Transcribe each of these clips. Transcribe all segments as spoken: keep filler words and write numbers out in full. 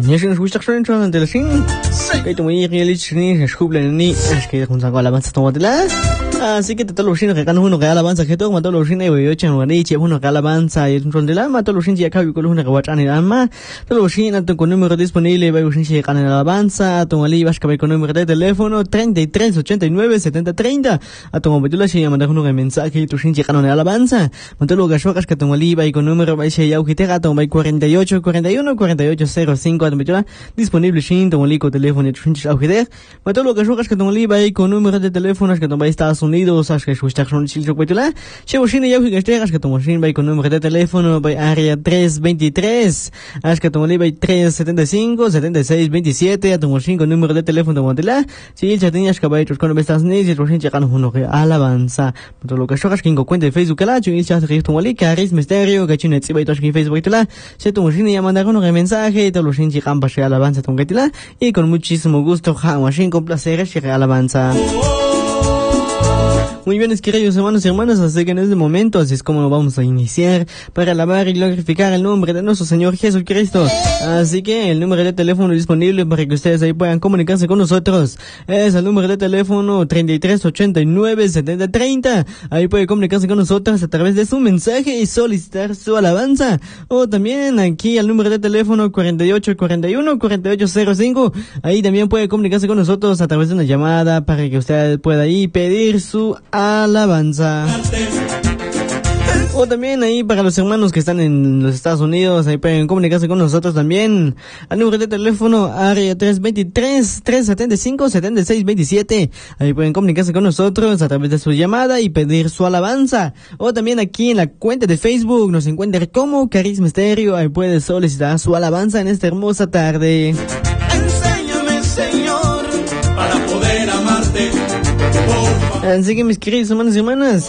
Nishin Wishakshan and the Shin. Kay tumi really chini shublen ni que con la alabanza tomatela. Así que te lo shin que uno que alabanza que todo mato lo shin y ocho en una che uno que alabanza y un de la mato lo shin ya cabe con una que watchan y ama. Te lo shin tanto con número disponible va shin que can alabanza, tu ali vas que con número de teléfono treinta y tres ochenta y nueve setenta treinta. A tu móvil si mandar un mensaje y tu shin que can alabanza. Mato lo gashokas que tu ali va con número va ya que gato va cuarenta y ocho cuarenta y uno cuarenta y ocho cero cinco disponible shin tu ali con teléfono tu shin que mato lo gashokas que tu ali va con número de teléfono que tu va Estados Unidos, acho que está con Chile Cuetula. Chevo China ya que esté, acho que tomo China con número de teléfono by área tres veintitrés, acho que tomo liba tres setenta y cinco setenta y seis veintisiete, a tomo China con número de teléfono de Montela. Si ya tenías que vais con Estados Unidos, y China llegando uno que alabanza. Todo lo que yo que cuenta de Facebook la, yo ya te tomo li Caris Misterio, que China tsiba y en Facebook la. Se tomo China ya mandar uno que mensaje, todo lo China llegan para alabanza con Getila y con muchísimo gusto, ja, China con placer llegar alabanza. Muy bien, queridos hermanos y hermanas, así que en este momento así es como lo vamos a iniciar para alabar y glorificar el nombre de nuestro Señor Jesucristo. Así que el número de teléfono disponible para que ustedes ahí puedan comunicarse con nosotros es el número de teléfono treinta y tres ochenta y nueve setenta treinta. Ahí puede comunicarse con nosotros a través de su mensaje y solicitar su alabanza. O también aquí al número de teléfono cuarenta y ocho cuarenta y uno cuarenta y ocho cero cinco. Ahí también puede comunicarse con nosotros a través de una llamada para que usted pueda ahí pedir su alabanza. O también ahí para los hermanos que están en los Estados Unidos, ahí pueden comunicarse con nosotros también al número de teléfono área tres veintitrés tres setenta y cinco setenta y seis veintisiete. Ahí pueden comunicarse con nosotros a través de su llamada y pedir su alabanza. O también aquí en la cuenta de Facebook nos encuentra como Caris Misterio. Ahí puede solicitar su alabanza en esta hermosa tarde. Enséñame, Señor, para poder amarte. Así que mis queridos hermanos y hermanas,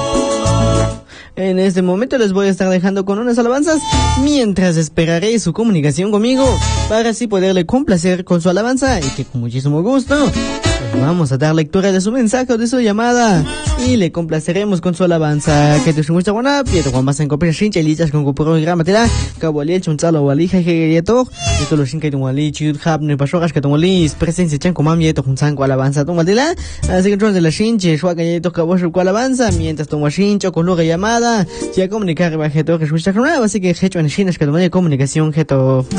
en este momento les voy a estar dejando con unas alabanzas mientras esperaré su comunicación conmigo para así poderle complacer con su alabanza y que con muchísimo gusto pues vamos a dar lectura de su mensaje o de su llamada y le complaceremos con su alabanza. Que te gusta buena, Pietro Juan Basan Copia Shincha Lichas con Copro y Gramatela, Caboliel Chunzalo Walija Geyeto, y todo lo Shinka y Tumali, Chud Habne Pashogas que Tumali, presencia Chan Comam Yeto Junzanco alabanza Tumatela, así que entonces de la Shinche, Shuaca Yeto Caboshu alabanza, mientras Toma Shincho con lugar llamada, ya comunicar Bajeto que escucha con así que hecho en Shinas que tomé comunicación Geto.